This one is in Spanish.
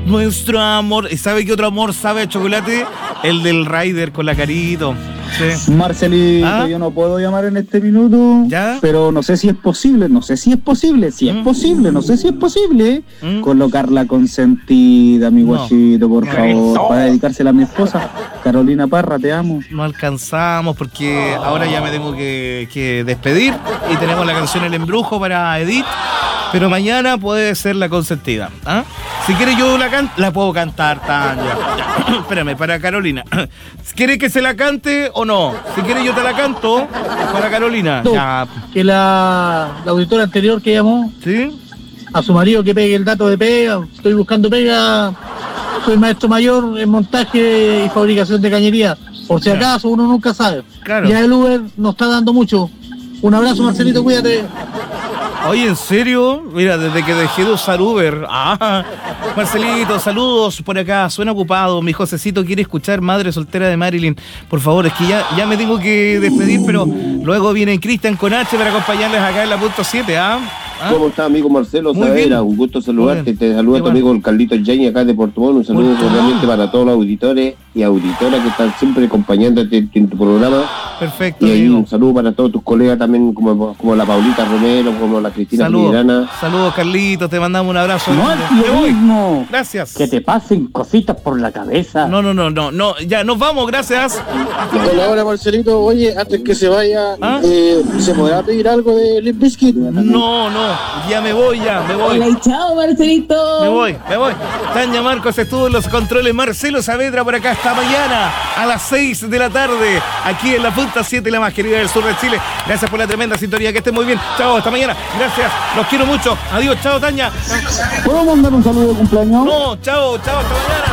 nuestro amor. ¿Y sabe qué otro amor sabe a chocolate? El del Rider con la Carito. Sí. Marcelito, yo no puedo llamar en este minuto, ¿ya? Pero no sé si es posible, colocar la consentida, mi guachito, por favor, para dedicársela a mi esposa, Carolina Parra, te amo. No alcanzamos porque ahora ya me tengo que despedir y tenemos la canción El Embrujo para Edith, pero mañana puede ser la consentida. Si quieres yo la puedo cantar, Tania. Espérame, para Carolina. ¿Quieres que se la cante o no? Si quieres yo te la canto para Carolina. Ya. Que la auditora anterior que llamó, ¿sí? A su marido que pegue el dato de pega. Estoy buscando pega. Soy maestro mayor en montaje y fabricación de cañería. Por si acaso, uno nunca sabe. Claro. Ya el Uber nos está dando mucho. Un abrazo, Marcelito, cuídate. Oye, ¿en serio? Mira, desde que dejé de usar Uber. Marcelito, saludos por acá. Suena ocupado. Mi Josecito quiere escuchar Madre Soltera de Marilyn. Por favor, es que ya me tengo que despedir, pero luego viene Cristian con H para acompañarles acá en la punto 7, ¿Cómo está, amigo Marcelo Muy Saavedra? bien. Un gusto saludarte. Te saluda tu Bueno. amigo el Carlito Yañez acá de Puerto Montt. Un saludo cordialmente para todos los auditores y auditoras que están siempre acompañándote en tu programa. Perfecto, Y ahí amigo. un saludo para todos tus colegas también, como la Paulita Romero, como la Cristina Filigrana. Saludos, Carlitos. Te mandamos un abrazo. No es Me lo voy. mismo Gracias. que te pasen cositas por la cabeza. No. Ya, nos vamos. Gracias. Hola, Marcelito. Oye, antes que se vaya, ¿se podrá pedir algo de Limp Bizkit? No. Ya me voy. Hola y chao, Marcelito. Me voy. Tania Marcos estuvo en los controles. Marcelo Saavedra por acá hasta mañana a las 6 de la tarde. Aquí en la punta 7, la más querida del sur de Chile. Gracias por la tremenda sintonía. Que estén muy bien. Chao, hasta mañana. Gracias. Los quiero mucho. Adiós. Chao, Tania. ¿Puedo mandar un saludo de cumpleaños? No, chao. Hasta mañana.